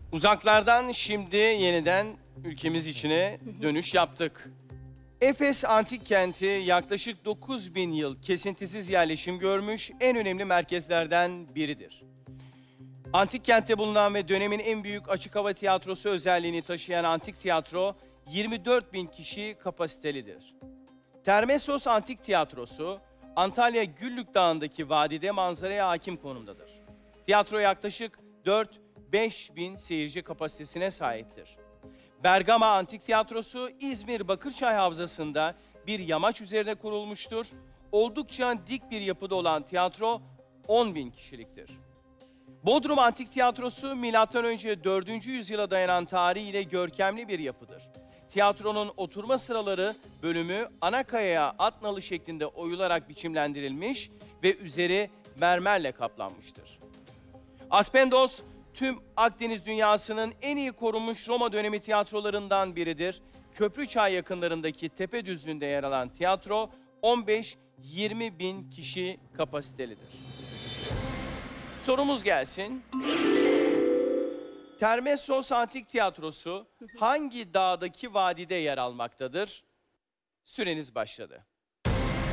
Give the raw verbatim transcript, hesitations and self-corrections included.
Uzaklardan şimdi yeniden ülkemiz içine dönüş yaptık. Efes Antik Kenti yaklaşık dokuz bin yıl kesintisiz yerleşim görmüş en önemli merkezlerden biridir. Antik kentte bulunan ve dönemin en büyük açık hava tiyatrosu özelliğini taşıyan antik tiyatro yirmi dört bin kişi kapasitelidir. Termessos Antik Tiyatrosu, Antalya Güllük Dağı'ndaki vadide manzaraya hakim konumdadır. Tiyatro yaklaşık dört beş bin seyirci kapasitesine sahiptir. Bergama Antik Tiyatrosu, İzmir Bakırçay Havzası'nda bir yamaç üzerine kurulmuştur. Oldukça dik bir yapıda olan tiyatro on bin kişiliktir. Bodrum Antik Tiyatrosu, milattan önce dördüncü yüzyıla dayanan tarihiyle görkemli bir yapıdır. Tiyatronun oturma sıraları bölümü ana kayaya at nalı şeklinde oyularak biçimlendirilmiş ve üzeri mermerle kaplanmıştır. Aspendos, tüm Akdeniz dünyasının en iyi korunmuş Roma dönemi tiyatrolarından biridir. Köprüçay yakınlarındaki tepe düzlüğünde yer alan tiyatro on beş yirmi bin kişi kapasitelidir. Sorumuz gelsin. Termessos Antik Tiyatrosu hangi dağdaki vadide yer almaktadır? Süreniz başladı.